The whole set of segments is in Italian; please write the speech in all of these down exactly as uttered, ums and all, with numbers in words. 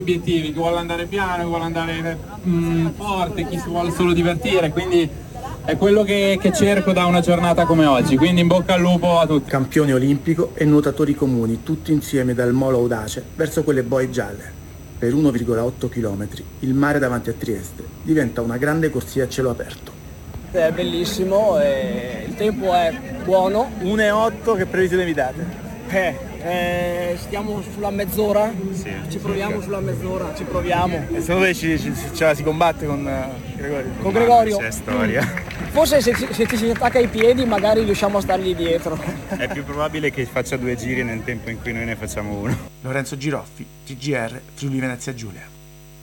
obiettivi, chi vuole andare piano, chi vuole andare mh, forte, chi si vuole solo divertire, quindi è quello che, che cerco da una giornata come oggi, quindi in bocca al lupo a tutti. Campione olimpico e nuotatori comuni, tutti insieme dal Molo Audace verso quelle boe gialle. Per uno virgola otto chilometri il mare davanti a Trieste diventa una grande corsia a cielo aperto. È bellissimo e il tempo è buono. uno virgola otto che previsione vi date? Eh, eh, stiamo sulla mezz'ora, sì, ci proviamo circa. Sulla mezz'ora, ci proviamo. E secondo te ci, ci, ce la si combatte con uh, Gregorio? Con Gregorio? C'è storia. Forse se, se ti si attacca ai piedi magari riusciamo a stargli dietro. È più probabile che faccia due giri nel tempo in cui noi ne facciamo uno. Lorenzo Giroffi, T G R, Friuli Venezia Giulia.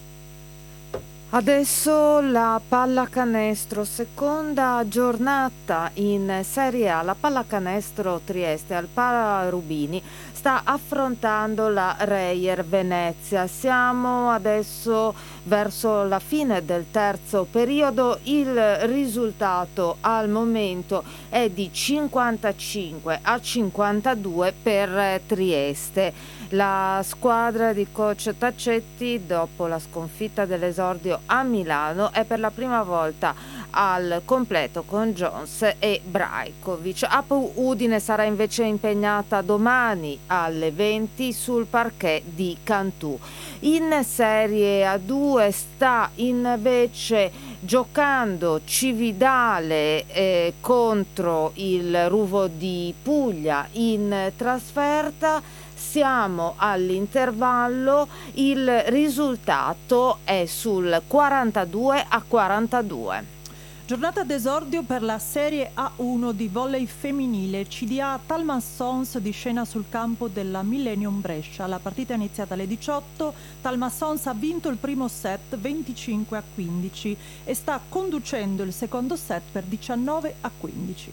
Adesso la pallacanestro, seconda giornata in Serie A. La pallacanestro Trieste al Pala Rubini sta affrontando la Reyer Venezia. Siamo adesso verso la fine del terzo periodo. Il risultato al momento è di cinquantacinque a cinquantadue per Trieste. La squadra di coach Taccetti, dopo la sconfitta dell'esordio a Milano, è per la prima volta al completo con Jones e Brajkovic. Apu Udine sarà invece impegnata domani alle venti sul parquet di Cantù. In Serie A due sta invece giocando Cividale eh, contro il Ruvo di Puglia in trasferta. Siamo all'intervallo, il risultato è sul quarantadue a quarantadue. Giornata d'esordio per la Serie A uno di volley femminile. C D A Talma Sons di scena sul campo della Millennium Brescia. La partita è iniziata alle diciotto. Talma Sons ha vinto il primo set venticinque a quindici e sta conducendo il secondo set per diciannove a quindici.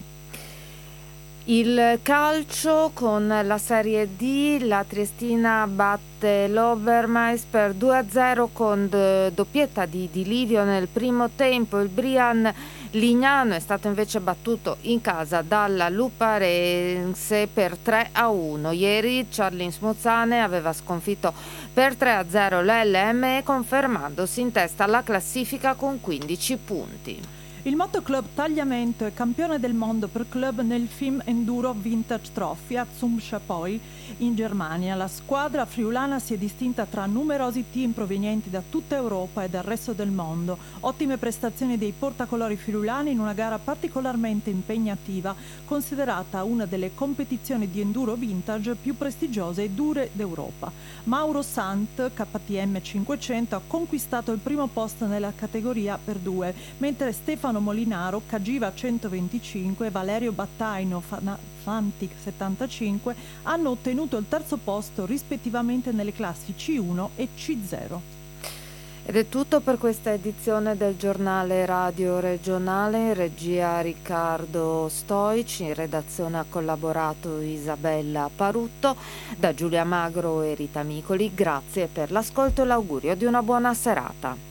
Il calcio con la Serie D, la Triestina batte l'Obermais per due a zero con d- doppietta di, di Livio nel primo tempo. Il Brian Lignano è stato invece battuto in casa dalla Luparense per tre a uno. Ieri Charlin Smuzzane aveva sconfitto per tre a zero l'L M E, confermandosi in testa alla classifica con quindici punti. Il Moto Club Tagliamento è campione del mondo per club nel Film Enduro Vintage Trophy a Zumschapoi in Germania. La squadra friulana si è distinta tra numerosi team provenienti da tutta Europa e dal resto del mondo. Ottime prestazioni dei portacolori friulani in una gara particolarmente impegnativa, considerata una delle competizioni di enduro vintage più prestigiose e dure d'Europa. Mauro Sant, K T M cinquecento, ha conquistato il primo posto nella categoria per due, mentre Stefano Molinaro, Cagiva centoventicinque e Valerio Battaino, Fantic settantacinque hanno ottenuto il terzo posto rispettivamente nelle classi C uno e C zero. Ed è tutto per questa edizione del giornale radio regionale. In regia Riccardo Stoici, in redazione ha collaborato Isabella Parutto. Da Giulia Magro e Rita Micoli, grazie per l'ascolto e l'augurio di una buona serata.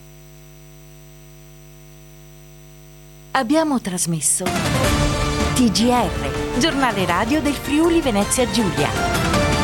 Abbiamo trasmesso T G R, giornale radio del Friuli Venezia Giulia.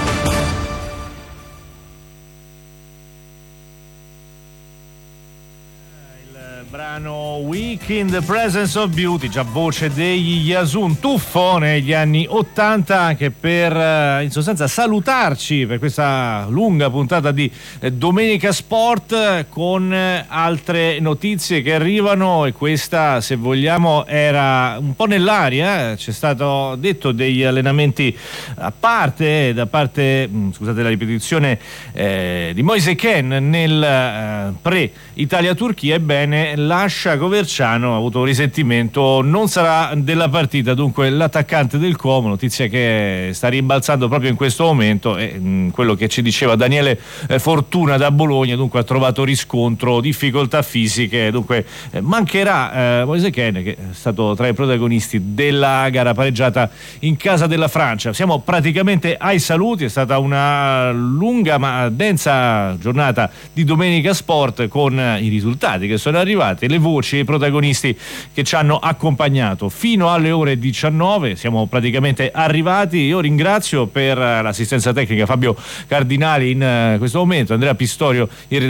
Brano Week in the Presence of Beauty, già voce degli Yasun, tuffo negli anni ottanta, anche per in sostanza salutarci per questa lunga puntata di Domenica Sport con altre notizie che arrivano, e questa, se vogliamo, era un po' nell'aria. C'è stato detto degli allenamenti a parte da parte, scusate la ripetizione, eh, di Moise Kean nel eh, pre-Italia-Turchia. Ebbene, Lascia Coverciano ha avuto un risentimento, non sarà della partita, dunque l'attaccante del Como, notizia che sta rimbalzando proprio in questo momento, e mh, quello che ci diceva Daniele eh, Fortuna da Bologna, dunque ha trovato riscontro, difficoltà fisiche, dunque eh, mancherà eh, Moise Kean, che è stato tra i protagonisti della gara pareggiata in casa della Francia. Siamo praticamente ai saluti, è stata una lunga ma densa giornata di Domenica Sport con i risultati che sono arrivati. arrivate le voci e i protagonisti che ci hanno accompagnato fino alle ore diciannove. Siamo praticamente arrivati. Io ringrazio per l'assistenza tecnica Fabio Cardinali in questo momento, Andrea Pistorio in